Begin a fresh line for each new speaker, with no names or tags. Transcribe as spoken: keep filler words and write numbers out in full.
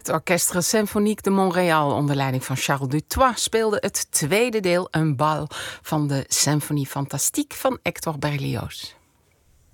Het Orchestre Symphonique de Montréal onder leiding van Charles Dutoit speelde het tweede deel, een bal, van de Symphonie Fantastique van Hector Berlioz.